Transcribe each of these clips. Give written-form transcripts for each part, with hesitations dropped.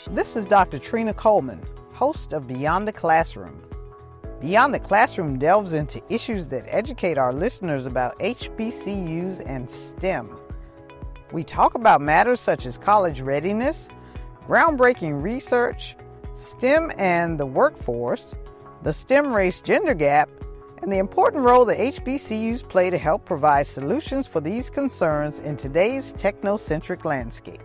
This is Dr. Trina Coleman, host of Beyond the Classroom. Beyond the Classroom delves into issues that educate our listeners about HBCUs and STEM. We talk about matters such as college readiness, groundbreaking research, STEM and the workforce, the STEM race-gender gap, and the important role that HBCUs play to help provide solutions for these concerns in today's technocentric landscape.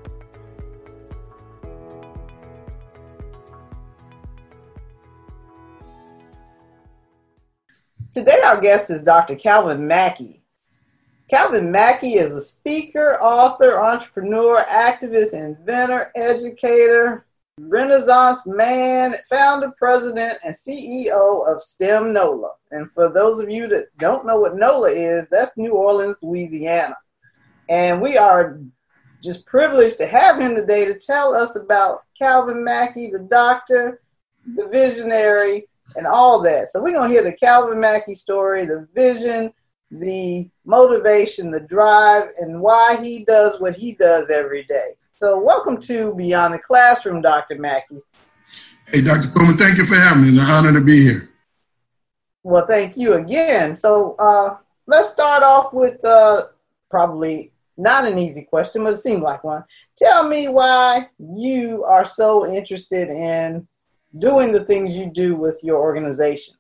Today our guest is Dr. Calvin Mackey. Calvin Mackey is a speaker, author, entrepreneur, activist, inventor, educator, Renaissance man, founder, president, and CEO of STEM NOLA. And for those of you that don't know what NOLA is, that's New Orleans, Louisiana. And we are just privileged to have him today to tell us about Calvin Mackey, the doctor, the visionary, and all that. So we're going to hear the Calvin Mackey story, the vision, the motivation, the drive, and why he does what he does every day. So welcome to Beyond the Classroom, Dr. Mackey. Hey, Dr. Coleman, thank you for having me. It's an honor to be here. Well, thank you again. So let's start off with probably not an easy question, but it seemed like one. Tell me why you are so interested in doing the things you do with your organization.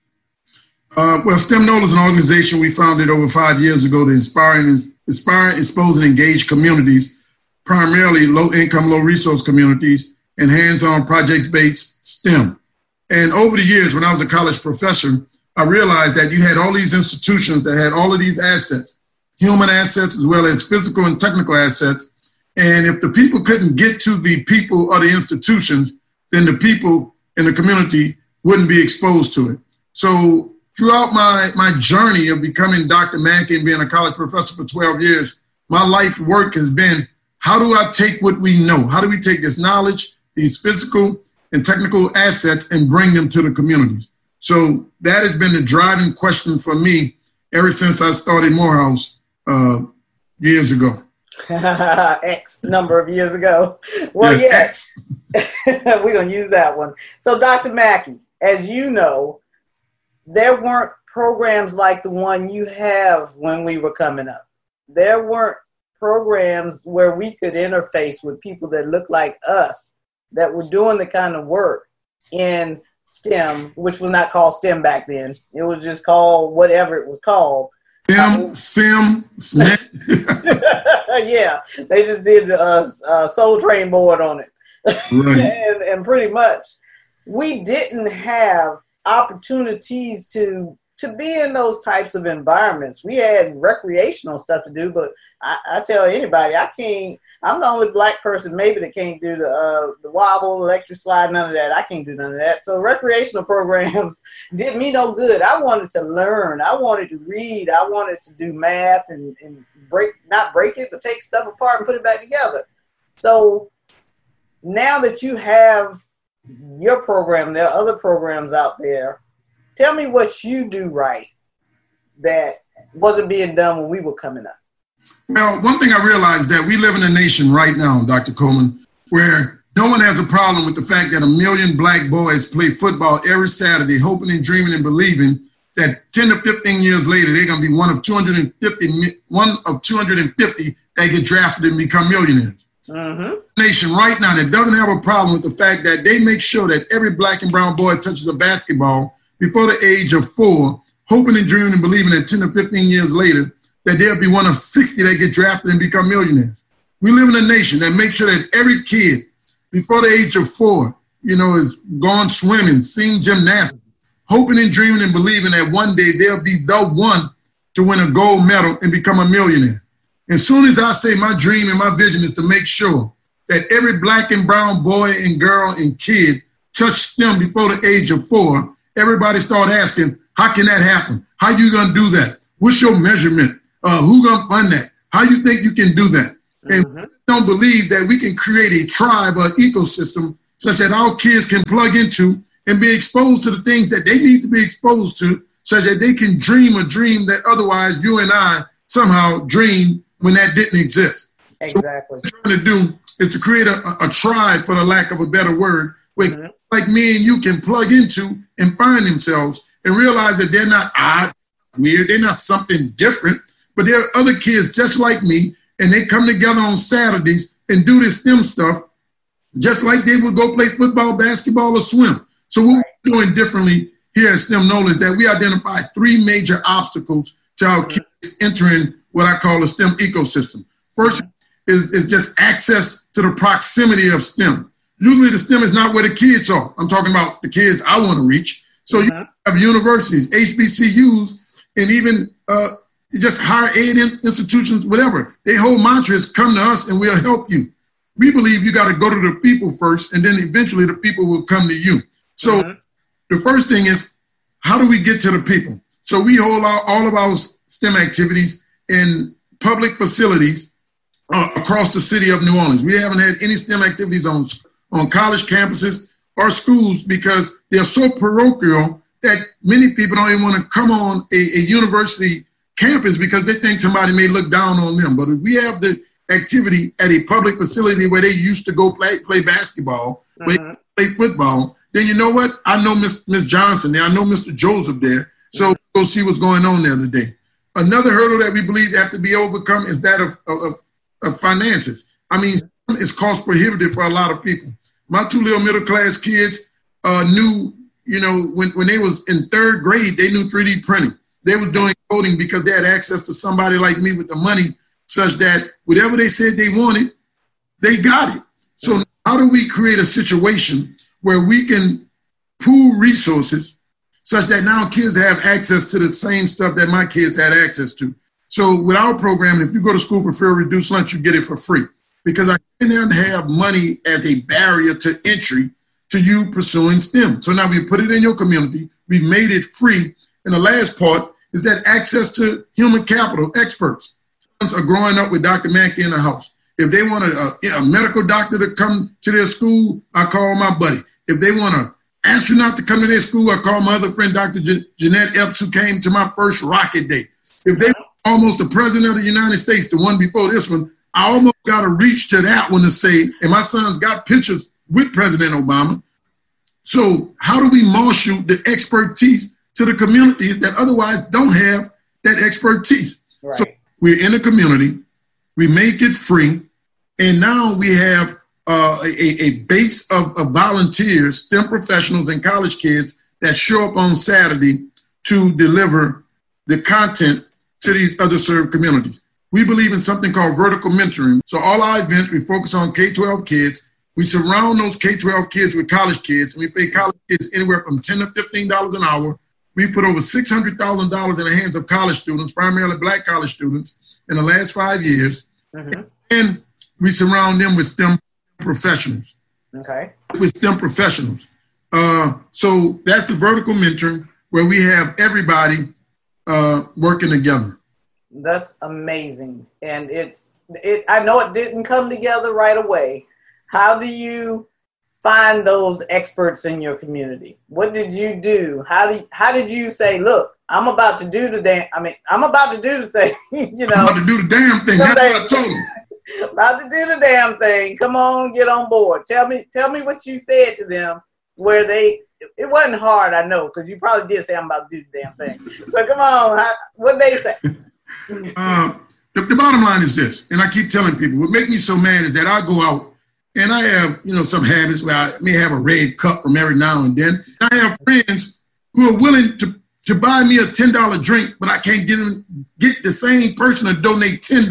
Well, STEM NOLA is an organization we founded over 5 years ago to inspire, expose, and engage communities, primarily low-income, low-resource communities, and hands-on project-based STEM. And over the years, when I was a college professor, I realized that you had all these institutions that had all of these assets, human assets as well as physical and technical assets. And if the people couldn't get to the people or the institutions, then the people in the community wouldn't be exposed to it. So throughout my journey of becoming Dr. Mackey and being a college professor for 12 years, my life work has been, how do I take what we know? How do we take this knowledge, these physical and technical assets, and bring them to the communities? So that has been the driving question for me ever since I started Morehouse years ago. X number of years ago. Well, yes. We're going to use that one. So, Dr. Mackey, as you know, there weren't programs like the one you have when we were coming up. There weren't programs where we could interface with people that looked like us, that were doing the kind of work in STEM, which was not called STEM back then. It was just called whatever it was called. STEM. Yeah, they just did a Soul Train board on it. Right. and pretty much we didn't have opportunities to be in those types of environments. We had recreational stuff to do, but I tell anybody, I'm the only black person maybe that can't do the wobble, electric slide, none of that. I can't do none of that. So recreational programs did me no good. I wanted to learn. I wanted to read. I wanted to do math and not break it, but take stuff apart and put it back together. So now that you have your program, there are other programs out there. Tell me what you do right that wasn't being done when we were coming up. Well, one thing I realized that we live in a nation right now, Dr. Coleman, where no one has a problem with the fact that 1 million black boys play football every Saturday, hoping and dreaming and believing that 10 to 15 years later, they're going to be one of 250 that get drafted and become millionaires. Mm-hmm. Nation right now that doesn't have a problem with the fact that they make sure that every black and brown boy touches a basketball before the age of 4, hoping and dreaming and believing that 10 to 15 years later, that they'll be one of 60 that get drafted and become millionaires. We live in a nation that makes sure that every kid before the age of 4, is gone swimming, seeing gymnastics, hoping and dreaming and believing that one day they'll be the one to win a gold medal and become a millionaire. As soon as I say my dream and my vision is to make sure that every black and brown boy and girl and kid touch STEM before the age of 4, everybody start asking, how can that happen? How you going to do that? What's your measurement? Who going to fund that? How you think you can do that? Mm-hmm. And don't believe that we can create a tribe or ecosystem such that our kids can plug into and be exposed to the things that they need to be exposed to, such that they can dream a dream that otherwise you and I somehow dreamed when that didn't exist. Exactly. So what we're trying to do is to create a tribe, for the lack of a better word, where like me and you can plug into and find themselves and realize that they're not odd, weird, they're not something different, but there are other kids just like me, and they come together on Saturdays and do this STEM stuff just like they would go play football, basketball, or swim. So what we're doing differently here at STEM NOLA is that we identify 3 major obstacles to our kids entering what I call a STEM ecosystem. First is just access to the proximity of STEM. Usually the STEM is not where the kids are. I'm talking about the kids I want to reach. So you have universities, HBCUs, and even just higher ed institutions, whatever. Their whole mantra is come to us and we'll help you. We believe you got to go to the people first, and then eventually the people will come to you. So the first thing is, how do we get to the people? So we hold all of our STEM activities in public facilities across the city of New Orleans. We haven't had any STEM activities on college campuses or schools because they're so parochial that many people don't even want to come on a university campus because they think somebody may look down on them. But if we have the activity at a public facility where they used to go play basketball, play football, then you know what? I know Miss Johnson there. I know Mr. Joseph there. So go see what's going on there today. Another hurdle that we believe have to be overcome is that of finances. I mean, it's cost prohibitive for a lot of people. My 2 little middle-class kids knew, when they was in 3rd grade, they knew 3D printing. They was doing coding because they had access to somebody like me with the money such that whatever they said they wanted, they got it. So how do we create a situation where we can pool resources such that now kids have access to the same stuff that my kids had access to? So with our program, if you go to school for free or reduced lunch, you get it for free. Because I didn't have money as a barrier to entry to you pursuing STEM. So now we put it in your community. We've made it free. And the last part is that access to human capital experts are growing up with Dr. Mackey in the house. If they want a medical doctor to come to their school, I call my buddy. If they want an astronaut to come to their school, I call my other friend, Dr. Jeanette Epps, who came to my first rocket day. If they want almost the president of the United States, the one before this one, I almost got to reach to that one to say, and my son's got pictures with President Obama. So how do we marshal the expertise to the communities that otherwise don't have that expertise? Right. So we're in the community, we make it free, and now we have a base of volunteers, STEM professionals and college kids that show up on Saturday to deliver the content to these underserved communities. We believe in something called vertical mentoring. So all our events, we focus on K-12 kids. We surround those K-12 kids with college kids, and we pay college kids anywhere from $10 to $15 an hour. We put over $600,000 in the hands of college students, primarily Black college students, in the last 5 years. And we surround them with STEM professionals. With STEM professionals. So that's the vertical mentoring, where we have everybody working together. That's amazing. And I know it didn't come together right away. How do you find those experts in your community? What did you do? How did you say, look, I'm about to do the thing. I'm about to do the thing. I'm about to do the damn thing. That's what I told him. About to do the damn thing. Come on, get on board. Tell me what you said to them where it wasn't hard, I know, because you probably did say I'm about to do the damn thing. So come on, what did they say? The bottom line is this, and I keep telling people, what makes me so mad is that I go out and I have, some habits where I may have a red cup from every now and then. I have friends who are willing to buy me a $10 drink, but I can't get the same person to donate $10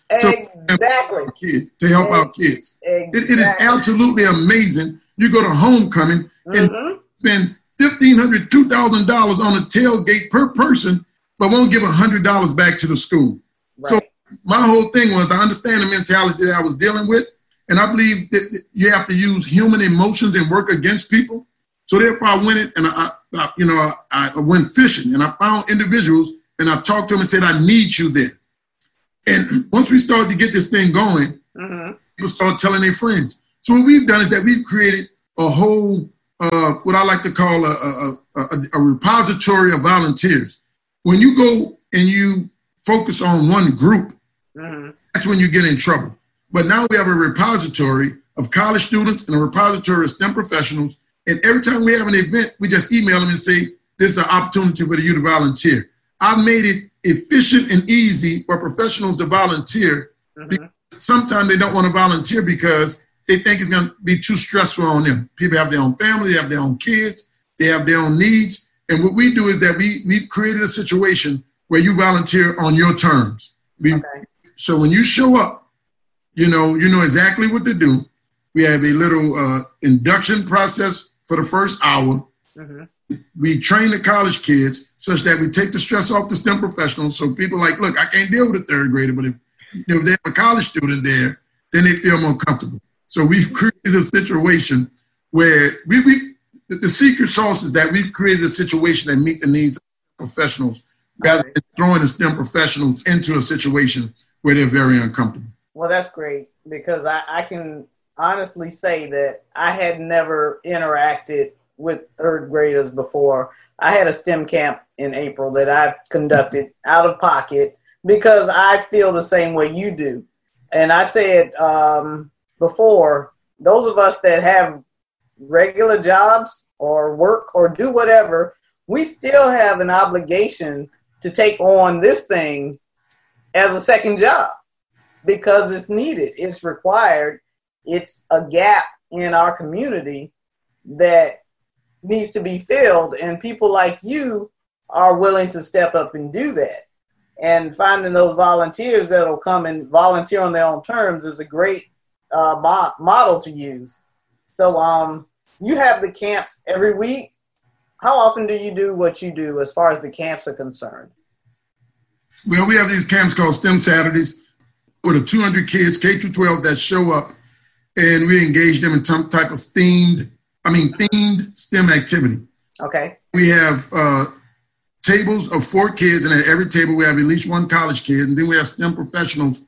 to help out kids. Exactly. It is absolutely amazing. You go to homecoming and spend $1,500, $2,000 on a tailgate per person, but won't give $100 back to the school. Right. So my whole thing was, I understand the mentality that I was dealing with, and I believe that you have to use human emotions and work against people. So therefore I went in and I went fishing, and I found individuals, and I talked to them and said, I need you there. And once we started to get this thing going, people start telling their friends. So what we've done is that we've created a whole, what I like to call a repository of volunteers. When you go and you focus on one group, that's when you get in trouble. But now we have a repository of college students and a repository of STEM professionals. And every time we have an event, we just email them and say, this is an opportunity for you to volunteer. I've made it efficient and easy for professionals to volunteer. Mm-hmm. Sometimes they don't want to volunteer because they think it's going to be too stressful on them. People have their own family, they have their own kids, they have their own needs. And what we do is that we've created a situation where you volunteer on your terms. So when you show up, you know exactly what to do. We have a little induction process for the first hour. Mm-hmm. We train the college kids such that we take the stress off the STEM professionals. So people are like, look, I can't deal with a third grader, but if they have a college student there, then they feel more comfortable. So we've created a situation where the secret sauce is that we've created a situation that meets the needs of professionals rather than throwing the STEM professionals into a situation where they're very uncomfortable. Well, that's great because I can honestly say that I had never interacted with third graders before. I had a STEM camp in April that I've conducted out of pocket because I feel the same way you do. And I said before, those of us that have regular jobs or work or do whatever, we still have an obligation to take on this thing as a second job because it's needed, it's required, it's a gap in our community that needs to be filled, and people like you are willing to step up and do that. And finding those volunteers that will come and volunteer on their own terms is a great model to use. So you have the camps every week. How often do you do what you do as far as the camps are concerned? Well, we have these camps called STEM Saturdays with the 200 kids, K through 12, that show up, and we engage them in some type of themed STEM activity. Okay. We have tables of 4 kids, and at every table we have at least one college kid, and then we have STEM professionals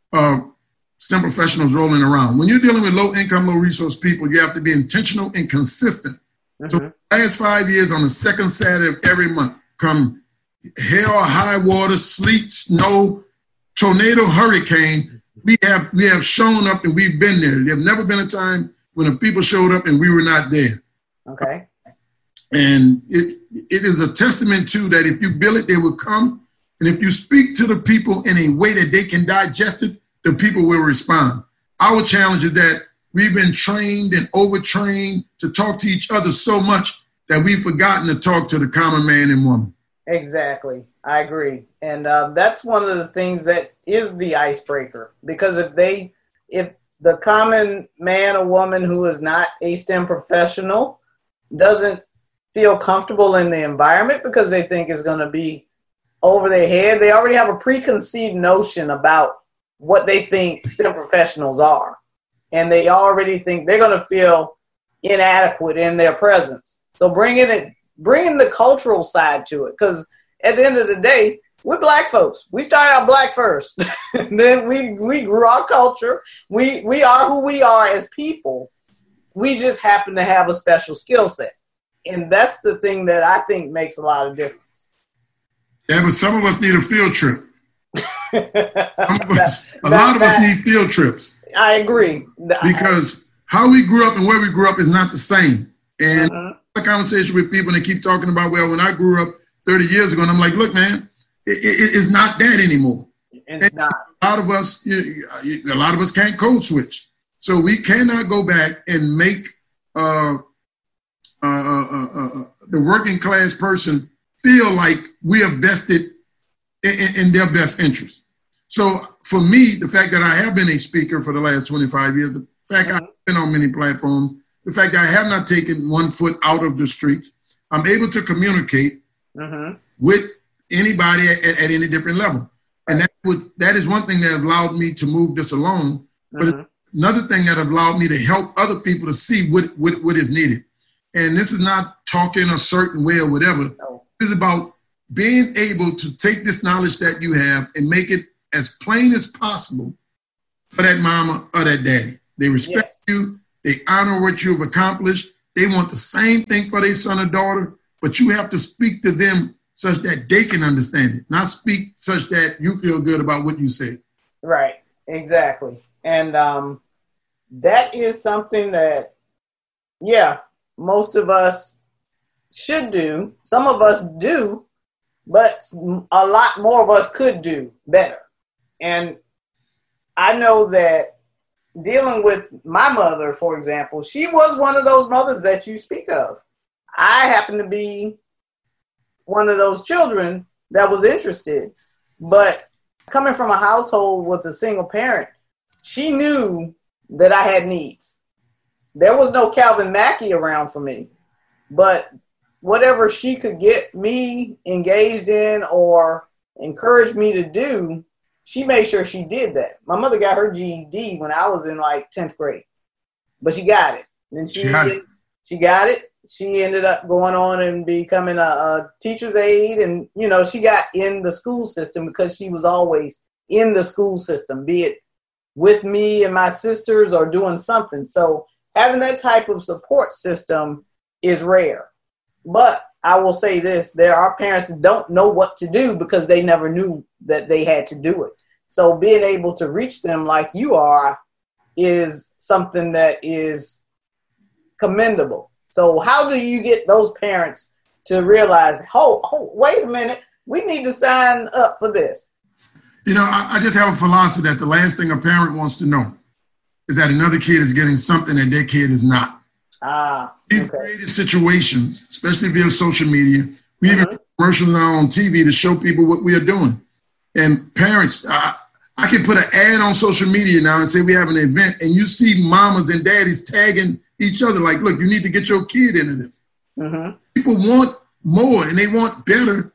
rolling around. When you're dealing with low-income, low-resource people, you have to be intentional and consistent. Mm-hmm. So the last 5 years, on the second Saturday of every month, come hell or high water, sleet, snow, tornado, hurricane, we have shown up and we've been there. There have never been a time when the people showed up and we were not there. Okay. And it is a testament to that if you build it, they will come. And if you speak to the people in a way that they can digest it, the people will respond. Our challenge is that we've been trained and overtrained to talk to each other so much that we've forgotten to talk to the common man and woman. Exactly. I agree. And that's one of the things that is the icebreaker, because if the common man or woman who is not a STEM professional doesn't feel comfortable in the environment because they think it's going to be over their head, they already have a preconceived notion about what they think STEM professionals are. And they already think they're going to feel inadequate in their presence. So bringing the cultural side to it, because at the end of the day, we're Black folks. We started out Black first. Then we grew our culture. We are who we are as people. We just happen to have a special skill set. And that's the thing that I think makes a lot of difference. Yeah, but some of us need a field trip. A lot of us need field trips. I agree. Because how we grew up and where we grew up is not the same. And a conversation with people and they keep talking about, well, when I grew up 30 years ago, and I'm like, look, man, it's not that anymore. It's not. A lot of us can't code switch. So we cannot go back and make the working class person feel like we are vested in their best interest. So for me, the fact that I have been a speaker for the last 25 years, the fact I've been on many platforms, the fact that I have not taken one foot out of the streets, I'm able to communicate with anybody at any different level. And that is one thing that allowed me to move this along. But another thing that allowed me to help other people to see what is needed. And this is not talking a certain way or whatever. It's about being able to take this knowledge that you have and make it as plain as possible for that mama or that daddy. They respect you. They honor what you've accomplished. They want the same thing for their son or daughter, but you have to speak to them such that they can understand it, not speak such that you feel good about what you said. Right, exactly. And that is something that, yeah, most of us should do. Some of us do, but a lot more of us could do better. And I know that dealing with my mother, for example, she was one of those mothers that you speak of. I happen to be one of those children that was interested, but coming from a household with a single parent, she knew that I had needs. There was no Calvin Mackey around for me, but whatever she could get me engaged in or encourage me to do, she made sure she did that. My mother got her GED when I was in like 10th grade, but she got it. And she got it. She ended up going on and becoming a teacher's aide. And, you know, she got in the school system because she was always in the school system, be it with me and my sisters or doing something. So having that type of support system is rare. But I will say this, there are parents that don't know what to do because they never knew that they had to do it. So being able to reach them like you are is something that is commendable. So how do you get those parents to realize, oh, wait a minute, we need to sign up for this? You know, I just have a philosophy that the last thing a parent wants to know is that another kid is getting something that their kid is not. We've created situations, especially via social media. We even have commercials now on TV to show people what we are doing. And parents, I can put an ad on social media now and say we have an event, and you see mamas and daddies tagging each other like, look, you need to get your kid into this. People want more and they want better.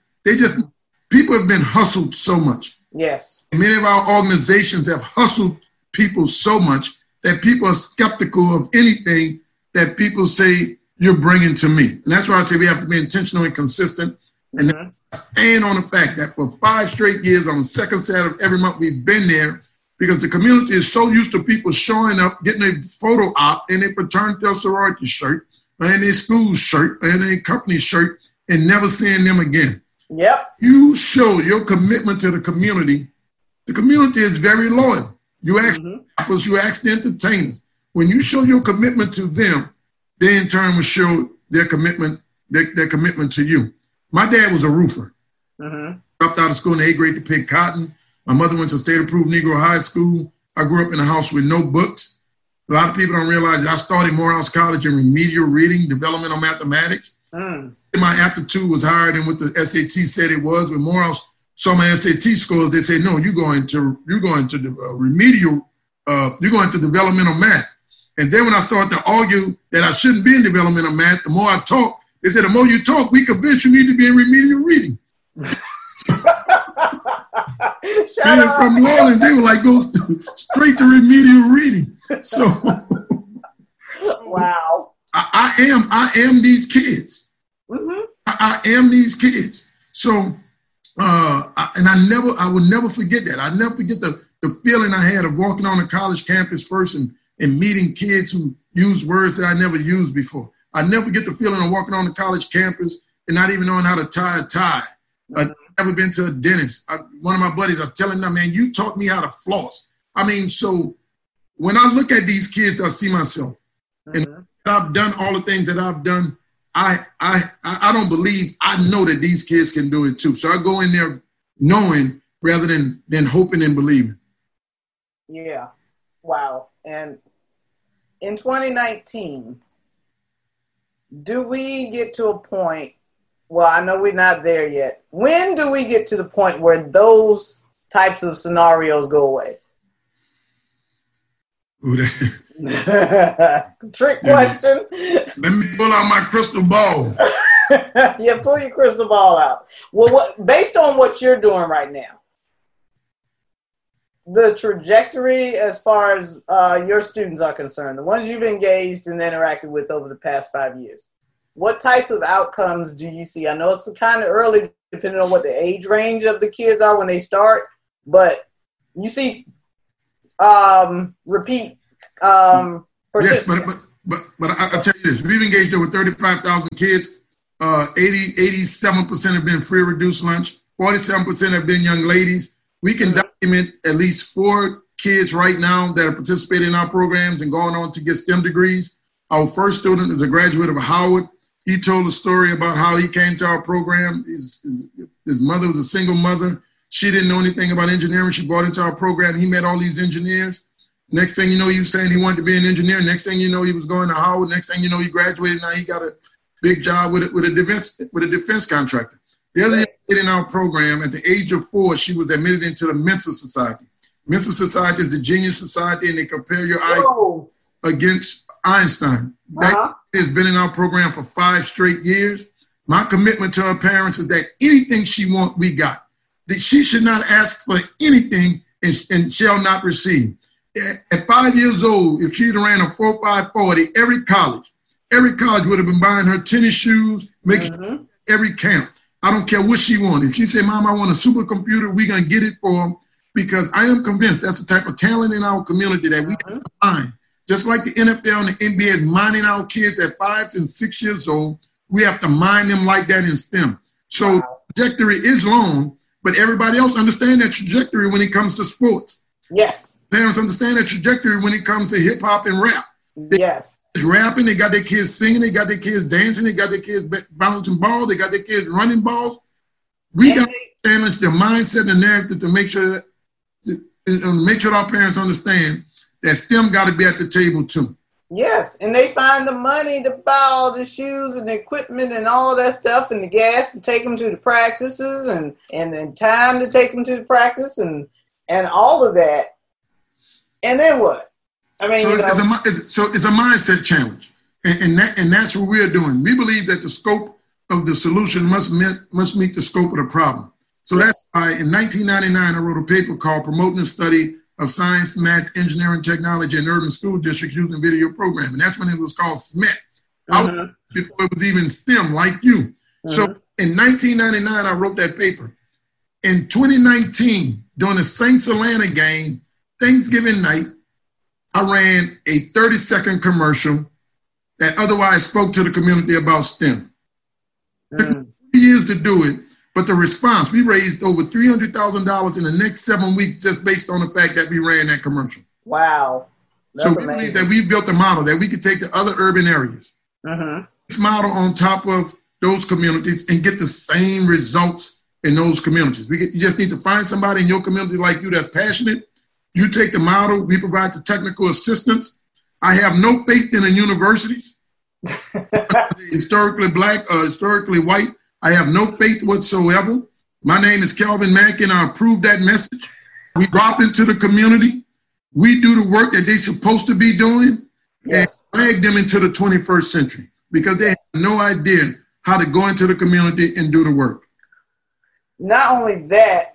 People have been hustled so much. Yes. Many of our organizations have hustled people so much that people are skeptical of anything that people say you're bringing to me. And that's why I say we have to be intentional and consistent. And stand on the fact that for 5 straight years on the second Saturday of every month, we've been there because the community is so used to people showing up, getting a photo op in a fraternity or sorority shirt, or in a school shirt, or in a company shirt, and never seeing them again. Yep. You show your commitment to the community. The community is very loyal. You ask rappers, you ask the entertainers. When you show your commitment to them, they in turn will show their commitment, their commitment to you. My dad was a roofer. Dropped out of school in the 8th grade to pick cotton. My mother went to state-approved Negro high school. I grew up in a house with no books. A lot of people don't realize that I started Morehouse College in remedial reading, developmental mathematics. My aptitude was higher than what the SAT said it was. When Morehouse saw my SAT scores, they said, no, you're going to remedial, you're going to developmental math. And then when I started to argue that I shouldn't be in developmental math, the more I talk, they said, the more you talk, we convince you need to be in remedial reading. From New Orleans, they were like, go straight to remedial reading. So, wow. I am these kids. I am these kids. So, I will never forget that. I never forget the feeling I had of walking on a college campus first and meeting kids who use words that I never used before. I never forget the feeling of walking on the college campus and not even knowing how to tie a tie. I've never been to a dentist. One of my buddies, I'm telling them, man, you taught me how to floss. I mean, so when I look at these kids, I see myself. And I've done all the things that I've done. I don't believe, I know that these kids can do it too. So I go in there knowing rather than hoping and believing. Yeah. Wow. And in 2019, do we get to a point, well, I know we're not there yet. When do we get to the point where those types of scenarios go away? Trick question. Let me pull out my crystal ball. Yeah, pull your crystal ball out. Well, based on what you're doing right now, the trajectory as far as your students are concerned, the ones you've engaged and interacted with over the past 5 years, what types of outcomes do you see? I know it's kind of early depending on what the age range of the kids are when they start, but you see repeat yes, but I'll tell you this. We've engaged over 35,000 kids. 87% have been free or reduced lunch. 47% have been young ladies. We can document at least 4 kids right now that are participating in our programs and going on to get STEM degrees. Our first student is a graduate of Howard. He told a story about how he came to our program. His mother was a single mother. She didn't know anything about engineering. She brought into our program. He met all these engineers. Next thing you know, he was saying he wanted to be an engineer. Next thing you know, he was going to Howard. Next thing you know, he graduated. Now he got a big job with a defense contractor. The other kid in our program, at the age of 4, she was admitted into the Mensa Society. Mensa Society is the genius society, and they compare your IQ against Einstein. That has been in our program for 5 straight years. My commitment to her parents is that anything she wants, we got. That she should not ask for anything and shall not receive. At 5 years old, if she had ran a 4.5 40, every college would have been buying her tennis shoes, making sure every camp. I don't care what she wanted. If she said, Mom, I want a supercomputer, we're going to get it for her, because I am convinced that's the type of talent in our community that we have to find. Just like the NFL and the NBA is minding our kids at 5 and 6 years old, we have to mind them like that in STEM. So the trajectory is long, but everybody else understand that trajectory when it comes to sports. Yes. Parents understand that trajectory when it comes to hip hop and rap. Yes. Rapping, they got their kids singing, they got their kids dancing, they got their kids bouncing balls, they got their kids running balls. We got to challenge the mindset and the narrative to make sure that our parents understand that STEM got to be at the table too. Yes, and they find the money to buy all the shoes and the equipment and all that stuff and the gas to take them to the practices and then time to take them to the practice and all of that. And then what? I mean, so it's a mindset challenge, and that's what we're doing. We believe that the scope of the solution must meet the scope of the problem. So that's why in 1999 I wrote a paper called "Promoting the Study of Science, Math, Engineering, Technology in Urban School Districts Using Video Programming." That's when it was called SMET. Before it was even STEM, like you. So in 1999 I wrote that paper. In 2019, during the Saints Atlanta game, Thanksgiving night, I ran a 30-second commercial that otherwise spoke to the community about STEM. It took 3 years to do it, but the response, we raised over $300,000 in the next 7 weeks just based on the fact that we ran that commercial. Wow. That's so we believe that we built a model that we could take to other urban areas. This model on top of those communities and get the same results in those communities. You just need to find somebody in your community like you that's passionate. You take the model, we provide the technical assistance. I have no faith in the universities. Historically black, historically white. I have no faith whatsoever. My name is Kelvin Mack, and I approve that message. We drop into the community. We do the work that they're supposed to be doing and drag them into the 21st century because they have no idea how to go into the community and do the work. Not only that,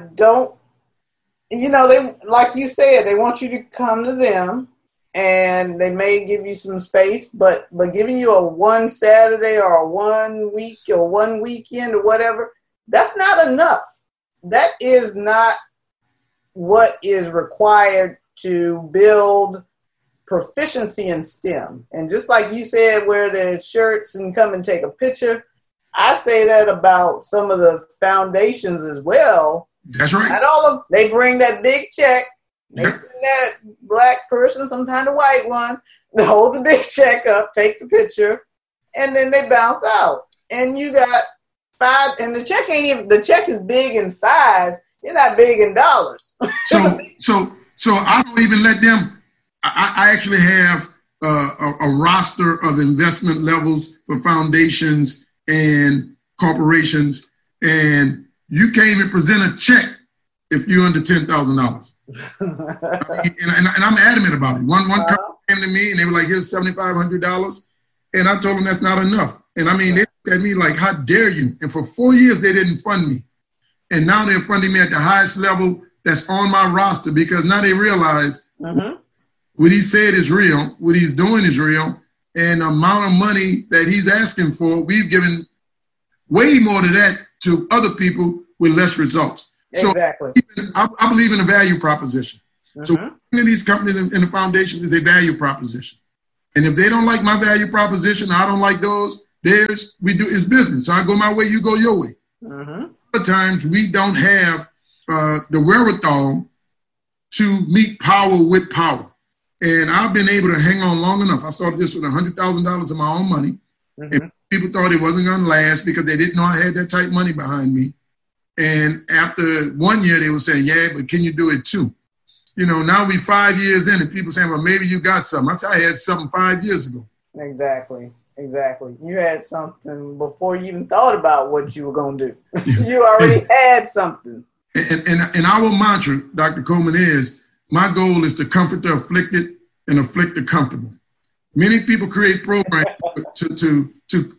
they, like you said, they want you to come to them and they may give you some space, but giving you a one Saturday or a 1 week or one weekend or whatever, that's not enough. That is not what is required to build proficiency in STEM. And just like you said, wear their shirts and come and take a picture, I say that about some of the foundations as well. That's right. Not all of them. They bring that big check. They send that black person, sometimes a white one, they hold the big check up, take the picture, and then they bounce out. And you got 5, and the check is big in size. It's not big in dollars. So I don't even let them. I actually have a roster of investment levels for foundations and corporations, and you can't even present a check if you're under $10,000. and I'm adamant about it. One company came to me and they were like, "Here's $7,500," and I told them that's not enough. And I mean, they looked at me like, "How dare you?" And for 4 years they didn't fund me, and now they're funding me at the highest level that's on my roster because now they realize what he said is real, what he's doing is real, and the amount of money that he's asking for, we've given way more than that to other people with less results. Exactly. So I believe in a value proposition. So these companies and the foundations is a value proposition. And if they don't like my value proposition, I don't like those, theirs, it's business. So I go my way, you go your way. Other times we don't have the wherewithal to meet power with power. And I've been able to hang on long enough. I started this with $100,000 of my own money. And people thought it wasn't going to last because they didn't know I had that type money behind me. And after 1 year, they were saying, yeah, but can you do it too? You know, now we 5 years in and people saying, well, maybe you got something. I said, I had something 5 years ago. Exactly. You had something before you even thought about what you were going to do. You already had something. And our mantra, Dr. Coleman, is my goal is to comfort the afflicted and afflict the comfortable. Many people create programs to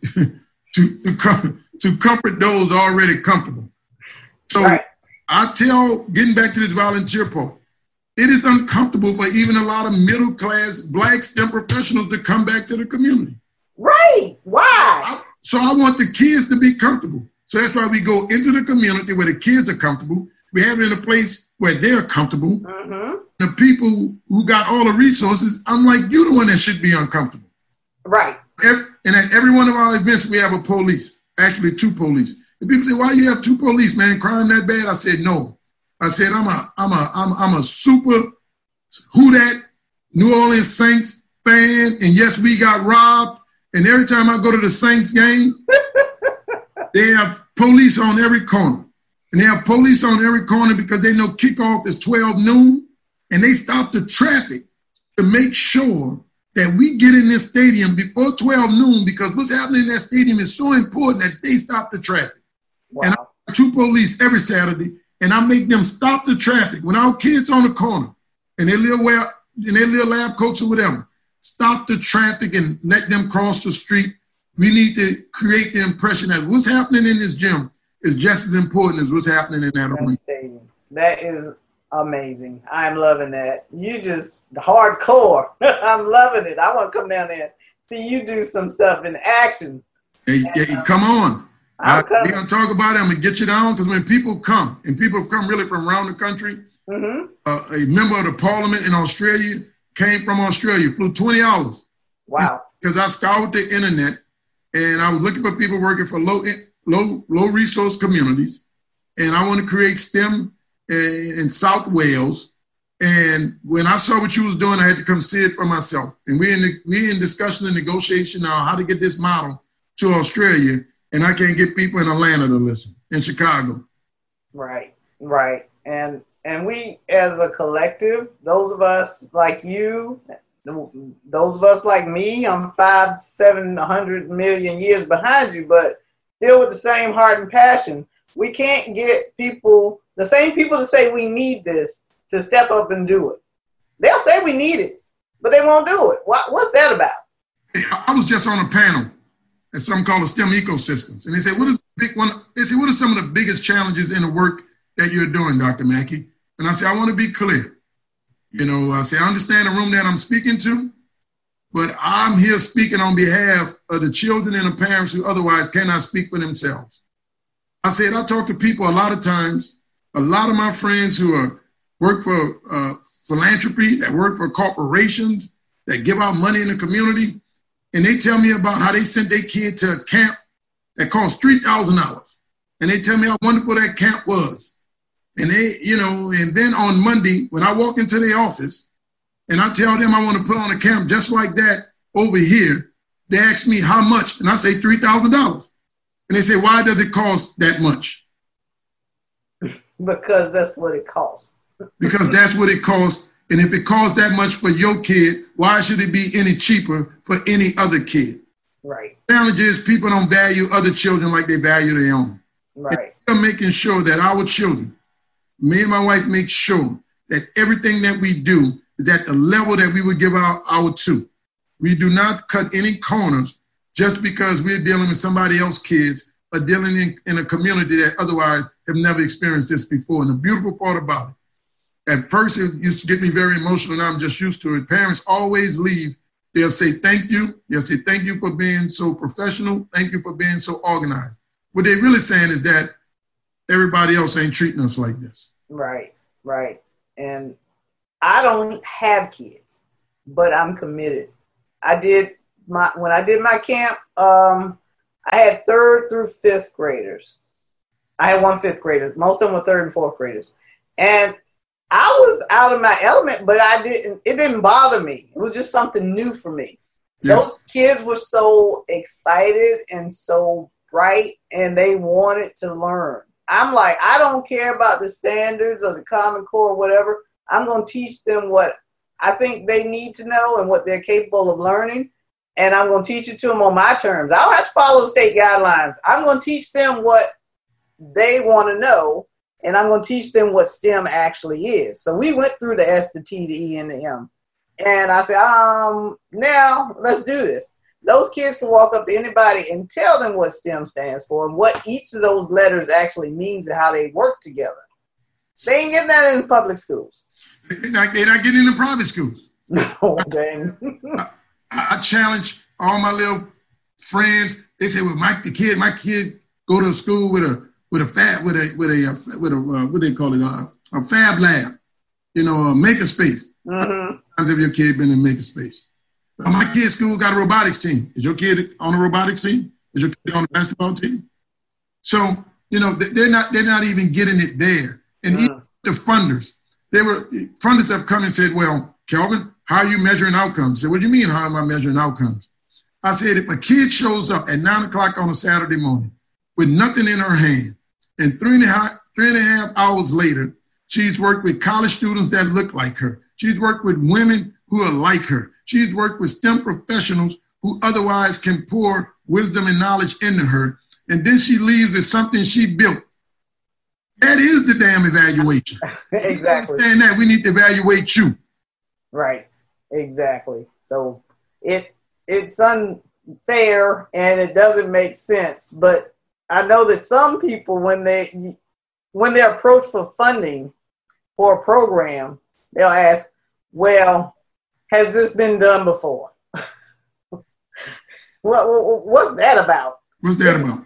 comfort those already comfortable. So right. I tell, getting back to this volunteer part, it is uncomfortable for even a lot of middle-class Black STEM professionals to come back to the community. Right. Why? So I want the kids to be comfortable. So that's why we go into the community where the kids are comfortable. We have it in a place where they're comfortable. Mm-hmm. The people who got all the resources, I'm like, you're the one that should be uncomfortable. Right. And at every one of our events, we have a police, actually 2 police. And people say, why you have 2 police, man? Crime that bad? I said, no. I said, I'm a super who that New Orleans Saints fan. And yes, we got robbed. And every time I go to the Saints game, they have police on every corner. And they have police on every corner because they know kickoff is 12 noon. And they stop the traffic to make sure that we get in this stadium before 12 noon because what's happening in that stadium is so important that they stop the traffic. Wow. And I have 2 police every Saturday, and I make them stop the traffic. When our kids on the corner and their little lab coats or whatever, stop the traffic and let them cross the street. We need to create the impression that what's happening in this gym is just as important as what's happening in that arena. That is amazing. I'm loving that. You just hardcore. I'm loving it. I want to come down there and see you do some stuff in action. Hey, come on. We're going to talk about it. I'm going to get you down because when people come, and people have come really from around the country, a member of the parliament in Australia came from Australia, flew 20 hours. Wow. Because I scoured the internet and I was looking for people working for low resource communities. And I want to create STEM in South Wales. And when I saw what you was doing, I had to come see it for myself. And we're in discussion and negotiation now how to get this model to Australia. And I can't get people in Atlanta to listen, in Chicago. Right. And we, as a collective, those of us like you, those of us like me, I'm 700 million years behind you, but still with the same heart and passion. We can't get people, the same people that say we need this, to step up and do it. They'll say we need it, but they won't do it. What's that about? I was just on a panel at something called the STEM ecosystems. And they said, what are some of the biggest challenges in the work that you're doing, Dr. Mackey? And I said, I want to be clear. You know, I say, I understand the room that I'm speaking to, but I'm here speaking on behalf of the children and the parents who otherwise cannot speak for themselves. I said, I talk to people a lot of times, a lot of my friends who work for philanthropy, that work for corporations, that give out money in the community, and they tell me about how they sent their kid to a camp that cost $3,000. And they tell me how wonderful that camp was. And they, you know, and then on Monday, when I walk into their office and I tell them I want to put on a camp just like that over here, they ask me how much. And I say $3,000. And they say, why does it cost that much? Because that's what it costs. Because that's what it costs. And if it costs that much for your kid, why should it be any cheaper for any other kid? Right. The challenge is people don't value other children like they value their own. Right. And we're making sure that our children, me and my wife make sure that everything that we do is at the level that we would give our two. We do not cut any corners just because we're dealing with somebody else's kids or dealing in a community that otherwise have never experienced this before. And the beautiful part about it, at first, it used to get me very emotional, and I'm just used to it. Parents always leave. They'll say, thank you. They'll say, thank you for being so professional. Thank you for being so organized. What they're really saying is that everybody else ain't treating us like this. Right. And I don't have kids, but I'm committed. When I did my camp, I had 3rd through 5th graders. I had 1 5th grader. Most of them were 3rd and 4th graders. And I was out of my element, but it didn't bother me. It was just something new for me. Yes. Those kids were so excited and so bright, and they wanted to learn. I'm like, I don't care about the standards or the Common Core or whatever. I'm going to teach them what I think they need to know and what they're capable of learning. And I'm going to teach it to them on my terms. I don't have to follow the state guidelines. I'm going to teach them what they want to know. And I'm going to teach them what STEM actually is. So we went through the S, the T, the E, and the M. And I said, now let's do this. Those kids can walk up to anybody and tell them what STEM stands for and what each of those letters actually means and how they work together. They ain't getting that in public schools. They're not getting in private schools. No, dang. I challenge all my little friends. They say, well, my kid go to school with a what they call it, a fab lab, a maker space. Mm-hmm. How many times have your kid been in maker space? My kid's school got a robotics team. Is your kid on a robotics team? Is your kid on a basketball team? So, they're not even getting it there. And even the funders have come and said, well, Kelvin, how are you measuring outcomes? I said, what do you mean, how am I measuring outcomes? I said, if a kid shows up at 9 o'clock on a Saturday morning with nothing in her hand, and three and a half hours later, she's worked with college students that look like her. She's worked with women who are like her. She's worked with STEM professionals who otherwise can pour wisdom and knowledge into her. And then she leaves with something she built. That is the damn evaluation. Exactly. Understand that. We need to evaluate you. Right. Exactly. So it's unfair and it doesn't make sense. But I know that some people, when they're approached for funding for a program, they'll ask, well, has this been done before? What's that about? What's that about?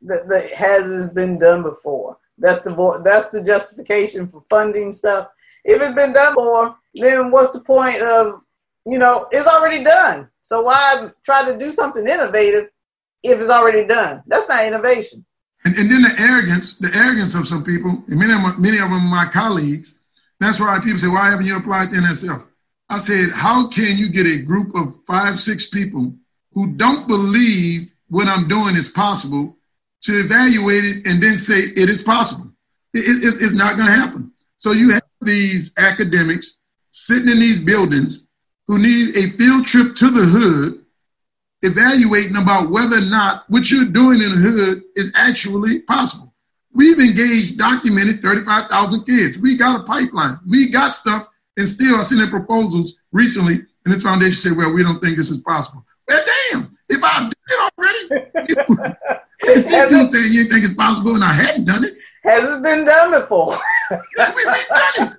Has this been done before? That's the justification for funding stuff. If it's been done before, then what's the point of, it's already done. So why try to do something innovative if it's already done? That's not innovation. And then the arrogance of some people, and many of them are my colleagues. That's why people say, why haven't you applied to NSF? I said, how can you get a group of 5-6 people who don't believe what I'm doing is possible to evaluate it and then say it is possible? It's not going to happen. So you have these academics sitting in these buildings who need a field trip to the hood, evaluating about whether or not what you're doing in the hood is actually possible. We've engaged, documented 35,000 kids. We got a pipeline. We got stuff, and still I sent in proposals recently, and this foundation said, well, we don't think this is possible. Well, damn, if I did it already, you saying you think it's possible and I hadn't done it. Has it been done before? We've done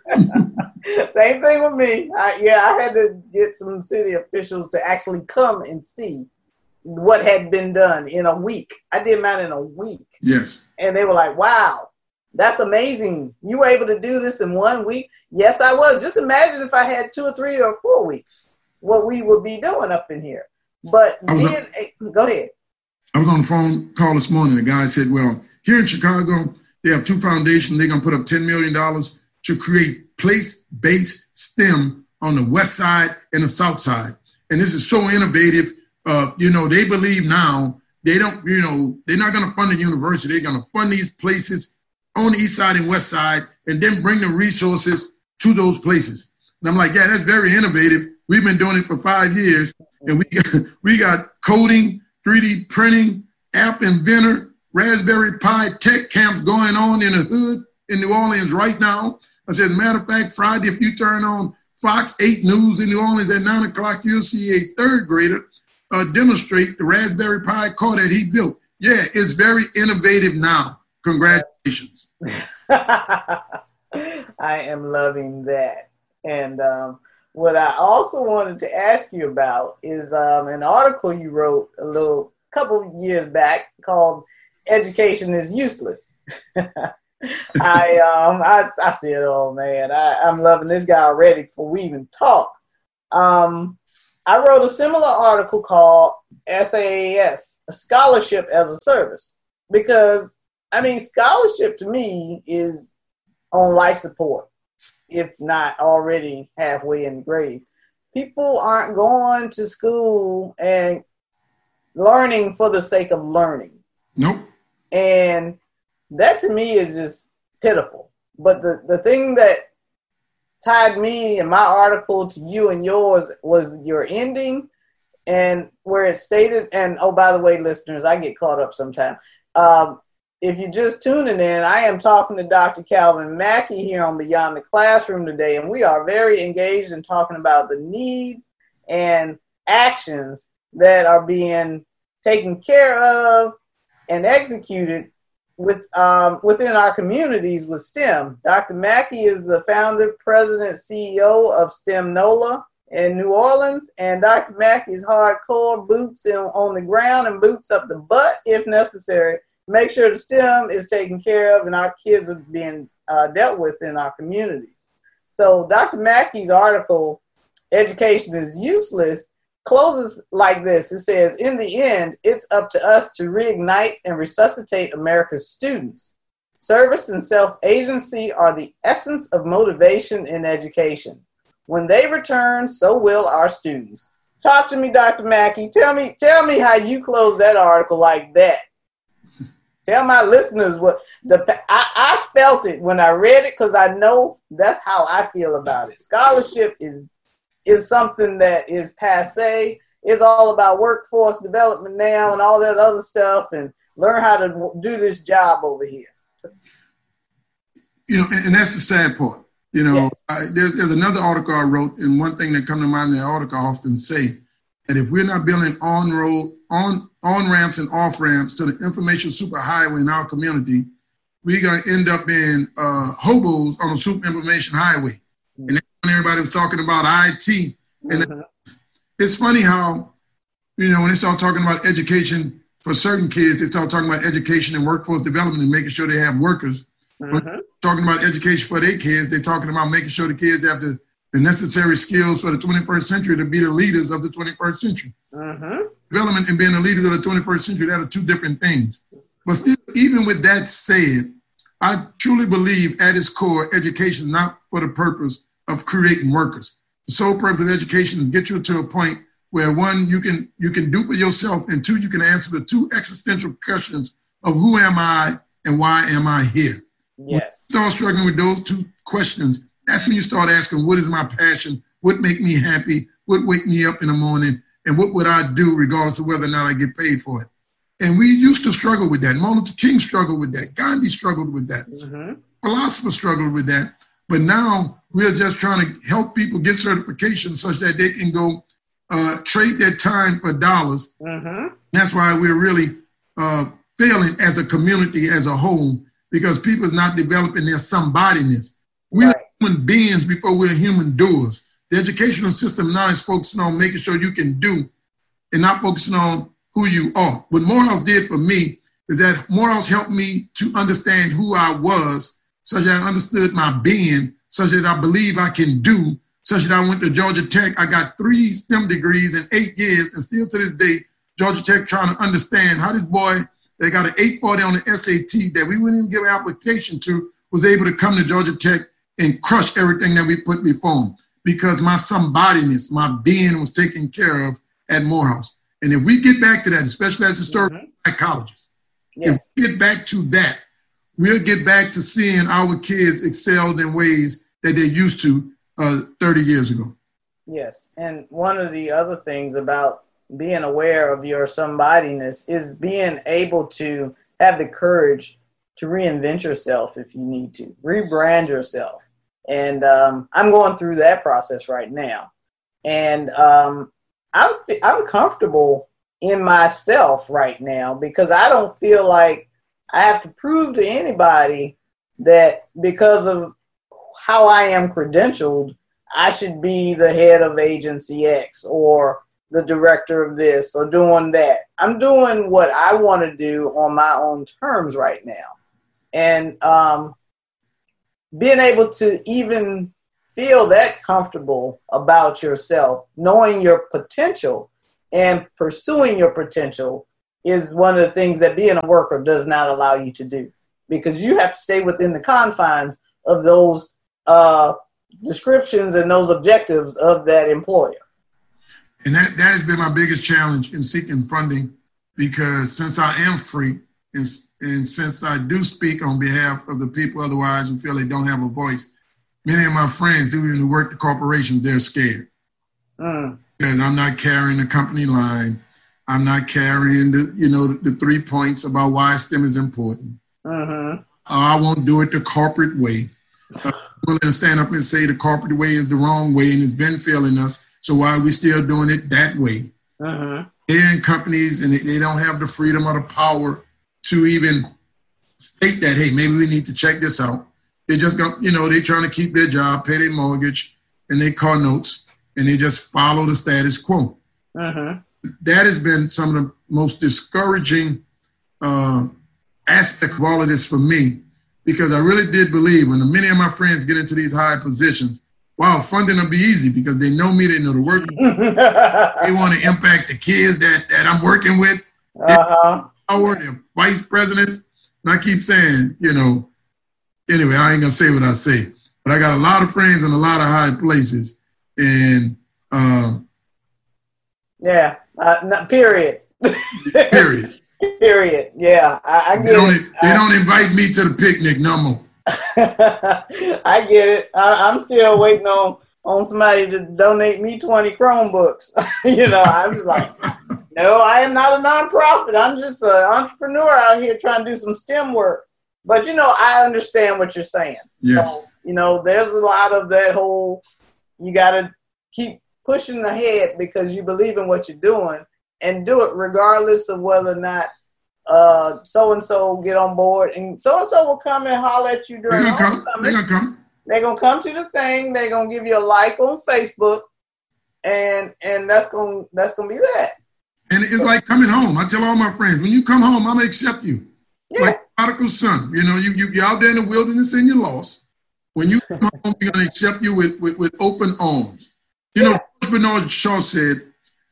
it. Same thing with me. I had to get some city officials to actually come and see what had been done in a week. I did mine in a week. Yes. And they were like, wow, that's amazing. You were able to do this in 1 week? Yes, I was. Just imagine if I had 2 or 3 or 4 weeks, what we would be doing up in here. But then, go ahead. I was on the phone call this morning. The guy said, well, here in Chicago, they have 2 foundations. They're going to put up $10 million to create place-based STEM on the west side and the south side. And this is so innovative. They believe now they're not going to fund the university. They're going to fund these places on the east side and west side and then bring the resources to those places. And I'm like, yeah, that's very innovative. We've been doing it for 5 years. And we got coding, 3D printing, app inventor, Raspberry Pi tech camps going on in the hood in New Orleans right now. I said, as a matter of fact, Friday, if you turn on Fox 8 News in New Orleans at 9 o'clock, you'll see a 3rd grader demonstrate the Raspberry Pi car that he built. Yeah, it's very innovative now. Congratulations. I am loving that. And what I also wanted to ask you about is an article you wrote a couple of years back called "Education is Useless." I said, oh man, I'm loving this guy already before we even talk. I wrote a similar article called SAAS, a scholarship as a service, because scholarship to me is on life support. if not already halfway in the grave. People aren't going to school and learning for the sake of learning. Nope. And that to me is just pitiful. But the thing that tied me in my article to you and yours was your ending, and where it stated, and oh, by the way, listeners, I get caught up sometimes. If you're just tuning in, I am talking to Dr. Calvin Mackey here on Beyond the Classroom today, and we are very engaged in talking about the needs and actions that are being taken care of and executed within our communities with STEM. Dr. Mackey is the founder, president, CEO of STEM NOLA in New Orleans, and Dr. Mackey's hardcore, boots on the ground and boots up the butt if necessary. Make sure the STEM is taken care of and our kids are being dealt with in our communities. So Dr. Mackey's article, Education is Useless, closes like this. It says, in the end, it's up to us to reignite and resuscitate America's students. Service and self-agency are the essence of motivation in education. When they return, so will our students. Talk to me, Dr. Mackey. Tell me how you close that article like that. Tell my listeners what I felt it when I read it, because I know that's how I feel about it. Scholarship is something that is passé. It's all about workforce development now and all that other stuff, and learn how to do this job over here. And that's the sad part. Yes. There's another article I wrote, and one thing that comes to mind in the article I often say, that if we're not building on-ramps and off-ramps to the information superhighway in our community, we're going to end up being hobos on a super information highway. Mm-hmm. And when everybody was talking about IT. And it's funny how, when they start talking about education for certain kids, they start talking about education and workforce development and making sure they have workers. Mm-hmm. When they're talking about education for their kids, they're talking about making sure the kids have the necessary skills for the 21st century to be the leaders of the 21st century. Mm-hmm. Development and being the leaders of the 21st century, that are two different things. But still, even with that said, I truly believe at its core, education is not for the purpose of creating workers. The sole purpose of education is to get you to a point where, one, you can do for yourself, and two, you can answer the two existential questions of who am I and why am I here? Yes. When you start struggling with those two questions, that's when you start asking, what is my passion? What make me happy? What wake me up in the morning? And what would I do regardless of whether or not I get paid for it? And we used to struggle with that. Martin Luther King struggled with that. Gandhi struggled with that. Mm-hmm. Philosophers struggled with that. But now we're just trying to help people get certifications such that they can go trade their time for dollars. Mm-hmm. That's why we're really failing as a community as a whole, because people is not developing their somebodyness. We're human beings before we're human doers. The educational system now is focusing on making sure you can do and not focusing on who you are. What Morehouse did for me is that Morehouse helped me to understand who I was, such that I understood my being, such that I believe I can do, such that I went to Georgia Tech. I got 3 STEM degrees in 8 years, and still to this day, Georgia Tech trying to understand how this boy that got an 840 on the SAT that we wouldn't even give an application to was able to come to Georgia Tech and crush everything that we put before him, because my somebodyness, my being was taken care of at Morehouse. And if we get back to that, especially as historical psychologists, if we get back to that, we'll get back to seeing our kids excelled in ways that they used to 30 years ago. Yes, and one of the other things about being aware of your somebodyness is being able to have the courage to reinvent yourself if you need to, rebrand yourself. And I'm going through that process right now. And I'm comfortable in myself right now, because I don't feel like I have to prove to anybody that because of how I am credentialed, I should be the head of agency X or the director of this or doing that. I'm doing what I want to do on my own terms right now. And being able to even feel that comfortable about yourself, knowing your potential and pursuing your potential, is one of the things that being a worker does not allow you to do, because you have to stay within the confines of those descriptions and those objectives of that employer. And that has been my biggest challenge in seeking funding, because since I am free and since I do speak on behalf of the people otherwise who feel they don't have a voice, many of my friends who work the corporations, they're scared. Because I'm not carrying the company line. I'm not carrying the 3 points about why STEM is important. I won't do it the corporate way. I'm going to stand up and say the corporate way is the wrong way and it's been failing us. So why are we still doing it that way? They're in companies and they don't have the freedom or the power to even state that, hey, maybe we need to check this out. They just got, they're trying to keep their job, pay their mortgage and their car notes, and they just follow the status quo. That has been some of the most discouraging aspect of all of this for me, because I really did believe when many of my friends get into these high positions, wow, funding will be easy because they know me, they know the work. They want to impact the kids that I'm working with. They're vice presidents. And I keep saying, anyway, I ain't going to say what I say, but I got a lot of friends in a lot of high places. And period. Period. Yeah, I get it. They don't invite me to the picnic no more. I get it. I'm still waiting on somebody to donate me 20 Chromebooks. I was like, no, I am not a nonprofit. I'm just an entrepreneur out here trying to do some STEM work. But, I understand what you're saying. Yes. So, there's a lot of that whole, you got to keep pushing ahead because you believe in what you're doing and do it regardless of whether or not so-and-so get on board. And so-and-so will come and holler at you during homecoming. They're going to come. They're going to come to the thing. They're going to give you a like on Facebook. And that's going to be that. And it's like coming home. I tell all my friends, when you come home, I'm going to accept you. Yeah. Like prodigal son. You're out there in the wilderness and you're lost. When you come home, we're going to accept you with open arms. Bernard Shaw said,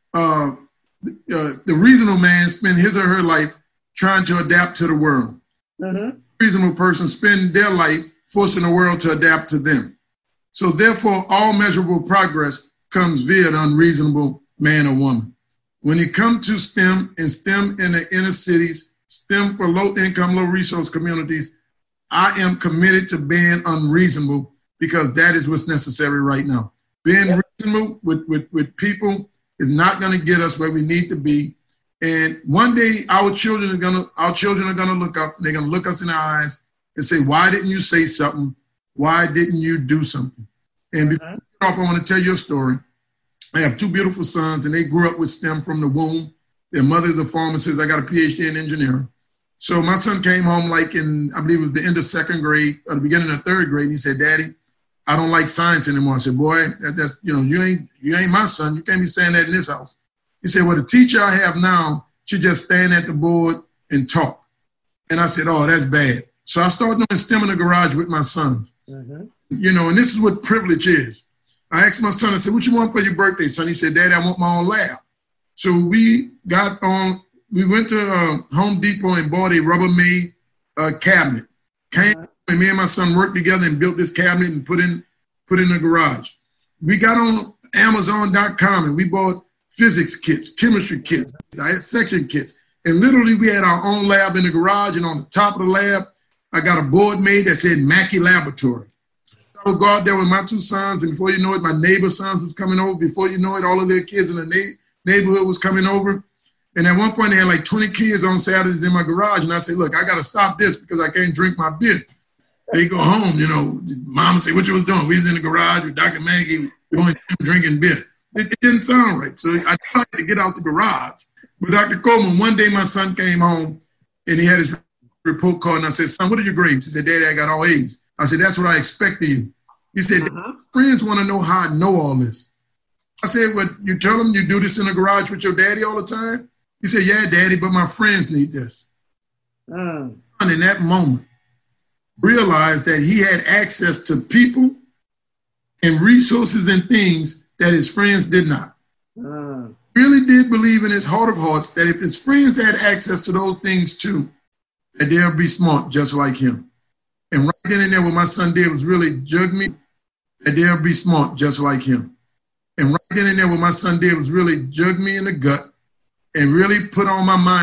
the reasonable man spend his or her life trying to adapt to the world. The reasonable person spend their life forcing the world to adapt to them. So therefore, all measurable progress comes via the unreasonable man or woman. When it comes to STEM and STEM in the inner cities, STEM for low-income, low-resource communities, I am committed to being unreasonable because that is what's necessary right now. Being reasonable with people is not going to get us where we need to be. And one day our children are going to look up and they're going to look us in the eyes and say, why didn't you say something? Why didn't you do something? And before I get off, I want to tell you a story. I have two beautiful sons and they grew up with STEM from the womb. Their mother's a pharmacist. I got a PhD in engineering. So my son came home I believe it was the end of second grade or the beginning of third grade. And he said, Daddy, I don't like science anymore. I said, boy, that's you ain't my son. You can't be saying that in this house. He said, well, the teacher I have now, she just stand at the board and talk. And I said, oh, that's bad. So I started doing STEM in the garage with my sons. And this is what privilege is. I asked my son, I said, what you want for your birthday, son? He said, Daddy, I want my own lab. So we went to Home Depot and bought a Rubbermaid cabinet. And me and my son worked together and built this cabinet and put in the garage. We got on Amazon.com and we bought physics kits, chemistry kits, dissection kits. And literally we had our own lab in the garage, and on the top of the lab, I got a board made that said Mackey Laboratory. I would go out there with my two sons, and before you know it, my neighbor's sons was coming over. Before you know it, all of their kids in the neighborhood was coming over. And at one point, they had like 20 kids on Saturdays in my garage. And I said, look, I got to stop this because I can't drink my beer. They go home, mom say, what you was doing? We was in the garage with Dr. Maggie drinking beer. It didn't sound right. So I tried to get out the garage. But Dr. Coleman, one day my son came home and he had his report card. And I said, son, what are your grades? He said, Daddy, I got all A's. I said, that's what I expect of you. He said, friends want to know how I know all this. I said, well, you tell them you do this in the garage with your daddy all the time? He said, yeah, Daddy, but my friends need this. And in that moment, realized that he had access to people and resources and things that his friends did not. Really did believe in his heart of hearts that if his friends had access to those things too, that they'll be smart just like him. And right then and there, what my son did was really jug me that they'll be smart just like him. And right then and there, what my son did was really jug me in the gut and really put on my mind